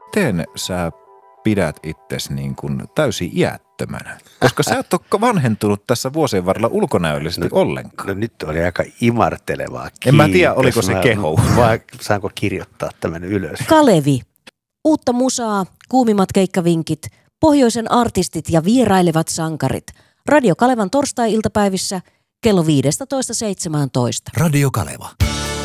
miten sä pidät itsesi niin kuin täysin iättömänä? Koska sä et ole vanhentunut tässä vuosien varrella ulkonäöllisesti ollenkaan. No nyt oli aika imartelevaa. Kiitos. En mä tiedä, oliko se kehu. Vai saanko kirjoittaa tämän ylös? Kalevi. Uutta musaa, kuumimmat keikkavinkit, pohjoisen artistit ja vierailevat sankarit. Radio Kalevan torstai-iltapäivissä kello 15.17. Radio Kaleva.